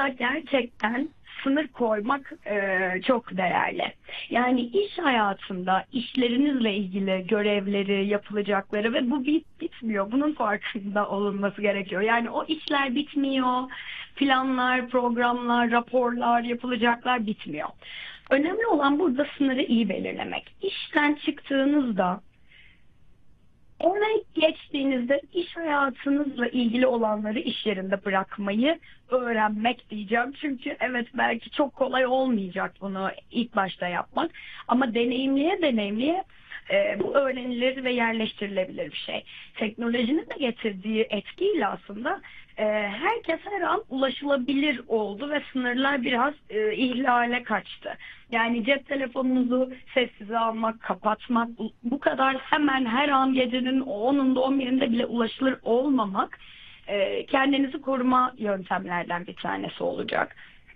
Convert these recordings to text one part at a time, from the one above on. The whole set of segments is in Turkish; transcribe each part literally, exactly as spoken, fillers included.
burada gerçekten sınır koymak e, çok değerli. Yani iş hayatında işlerinizle ilgili görevleri, yapılacakları ve bu bit bitmiyor. Bunun farkında olunması gerekiyor. Yani o işler bitmiyor. Planlar, programlar, raporlar, yapılacaklar bitmiyor. Önemli olan burada sınırı iyi belirlemek. İşten çıktığınızda, oraya geçtiğinizde iş hayatınızla ilgili olanları iş yerinde bırakmayı öğrenmek diyeceğim. Çünkü evet, belki çok kolay olmayacak bunu ilk başta yapmak. Ama deneyimliye deneyimliye e, bu öğrenilir ve yerleştirilebilir bir şey. Teknolojinin de getirdiği etkiyle aslında e, herkes her an ulaşılabilir oldu ve sınırlar biraz e, ihlale kaçtı. Yani cep telefonunuzu sessize almak, kapatmak, bu kadar hemen her an gecenin onunda on birinde bile ulaşılır olmamak e, kendinizi koruma yöntemlerden bir tanesi olacak.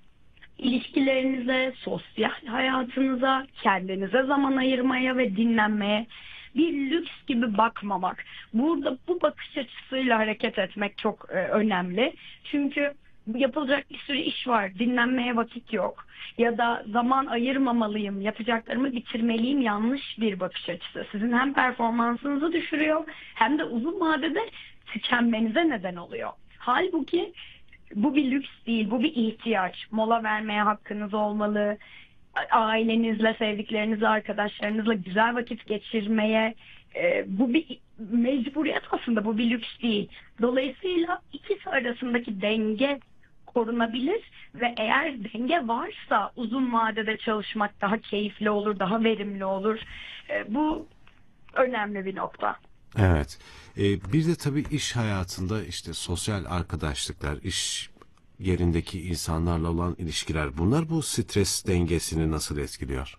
İlişkilerinize, sosyal hayatınıza, kendinize zaman ayırmaya ve dinlenmeye bir lüks gibi bakmamak. Burada bu bakış açısıyla hareket etmek çok e, önemli. Çünkü yapılacak bir sürü iş var, dinlenmeye vakit yok. Ya da zaman ayırmamalıyım, yapacaklarımı bitirmeliyim, yanlış bir bakış açısı. Sizin hem performansınızı düşürüyor hem de uzun vadede tükenmenize neden oluyor. Halbuki bu bir lüks değil, bu bir ihtiyaç. Mola vermeye hakkınız olmalı. Ailenizle, sevdiklerinizle, arkadaşlarınızla güzel vakit geçirmeye, e, bu bir mecburiyet aslında, bu bir lüks değil. Dolayısıyla ikisi arasındaki denge korunabilir ve eğer denge varsa uzun vadede çalışmak daha keyifli olur, daha verimli olur. E, bu önemli bir nokta. Evet. Ee, bir de tabii iş hayatında işte sosyal arkadaşlıklar, iş yerindeki insanlarla olan ilişkiler, bunlar bu stres dengesini nasıl etkiliyor?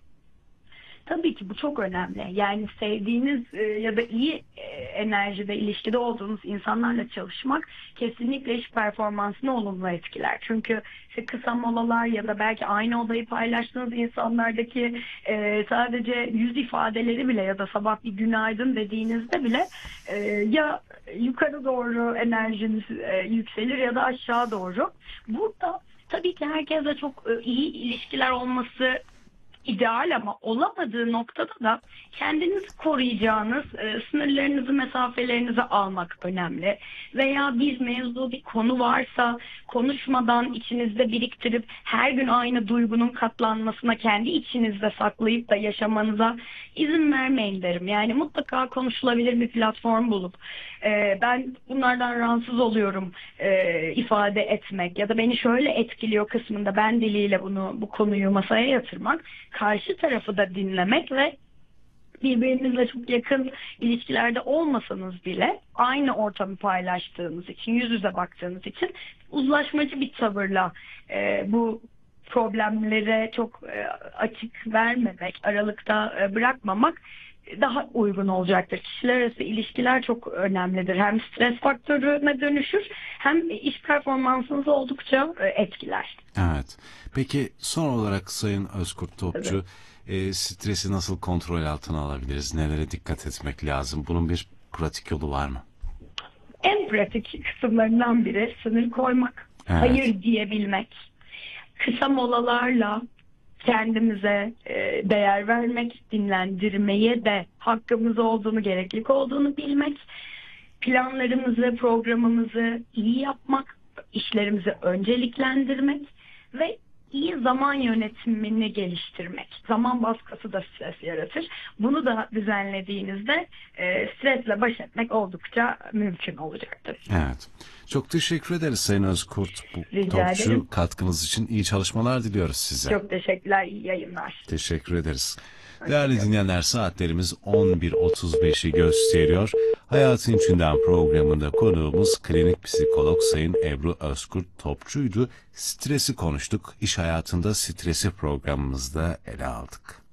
Tabii ki bu çok önemli. Yani sevdiğiniz e, ya da iyi e, enerjide, ilişkide olduğunuz insanlarla çalışmak kesinlikle iş performansını olumlu etkiler. Çünkü işte kısa molalar ya da belki aynı odayı paylaştığınız insanlardaki e, sadece yüz ifadeleri bile ya da sabah bir günaydın dediğinizde bile e, ya yukarı doğru enerjiniz e, yükselir ya da aşağı doğru. Burada tabii ki herkese çok e, iyi ilişkiler olması ideal, ama olamadığı noktada da kendinizi koruyacağınız e, sınırlarınızı, mesafelerinizi almak önemli. Veya bir mevzu, bir konu varsa konuşmadan içinizde biriktirip her gün aynı duygunun katlanmasına kendi içinizde saklayıp da yaşamanıza izin vermeyin derim. Yani mutlaka konuşulabilir bir platform bulup e, ben bunlardan rahatsız oluyorum e, ifade etmek ya da beni şöyle etkiliyor kısmında ben diliyle bunu, bu konuyu masaya yatırmak, karşı tarafı da dinlemek ve birbirinizle çok yakın ilişkilerde olmasanız bile aynı ortamı paylaştığınız için, yüz yüze baktığınız için uzlaşmacı bir tavırla e, bu problemlere çok e, açık vermemek, aralıkta e, bırakmamak daha uygun olacaktır. Kişiler arası ilişkiler çok önemlidir. Hem stres faktörüne dönüşür hem iş performansınızı oldukça e, etkiler. Evet. Peki son olarak Sayın Özkurt Topçu, e, stresi nasıl kontrol altına alabiliriz? Nelere dikkat etmek lazım? Bunun bir pratik yolu var mı? En pratik kısımlarından biri sınır koymak, Evet. hayır diyebilmek, kısa molalarla kendimize e, değer vermek, dinlendirmeye de hakkımız olduğunu, gereklilik olduğunu bilmek, planlarımızı, programımızı iyi yapmak, işlerimizi önceliklendirmek ve iyi zaman yönetimini geliştirmek. Zaman baskısı da stres yaratır. Bunu da düzenlediğinizde e, stresle baş etmek oldukça mümkün olacaktır. Evet. Çok teşekkür ederiz Sayın Özkurt Rica Topçu. ederim. Katkınız için iyi çalışmalar diliyoruz size. Çok teşekkürler, iyi yayınlar. Teşekkür ederiz. Değerli dinleyenler, saatlerimiz on bir otuz beşi gösteriyor. Hayatın İçinden programında konuğumuz klinik psikolog Sayın Ebru Özkurt Topçu'ydu. Stresi konuştuk. İş hayatında stresi programımızda ele aldık.